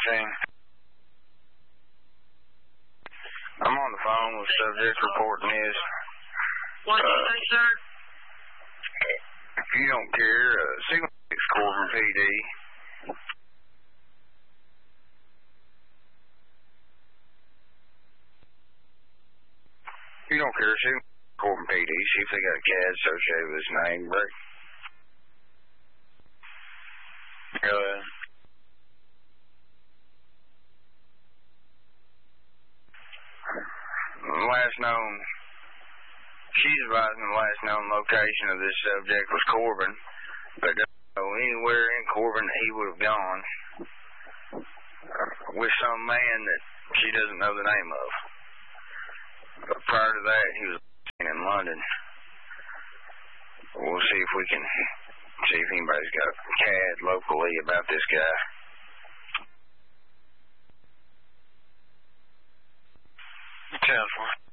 13. I'm on the phone with subject reporting this. What did you say, sir? If you don't care, Signal 6 Corbin PD. If you don't care, Signal 6 Corbin PD. See if they got a CAD associated with his name, right? Last known, she's advising the last known location of this subject was Corbin, but doesn't know anywhere in Corbin that he would have gone with some man that she doesn't know the name of. But prior to that, he was in London. We'll see if we can see if anybody's got CAD locally about this guy. Ten-4.